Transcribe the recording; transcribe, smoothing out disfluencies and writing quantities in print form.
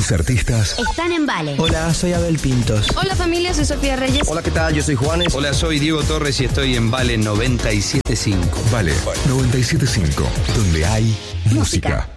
Grandes artistas están en Vale. Hola, soy Abel Pintos. Hola familia, soy Sofía Reyes. Hola, ¿qué tal? Yo soy Juanes. Hola, soy Diego Torres y estoy en Vale 97.5. Vale 97.5, donde hay música.